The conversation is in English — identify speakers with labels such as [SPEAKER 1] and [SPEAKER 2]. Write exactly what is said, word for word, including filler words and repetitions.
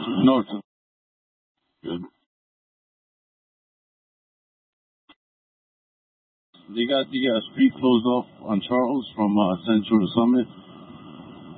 [SPEAKER 1] North. Good. They got the uh, street closed off on Charles from uh, Central to Summit.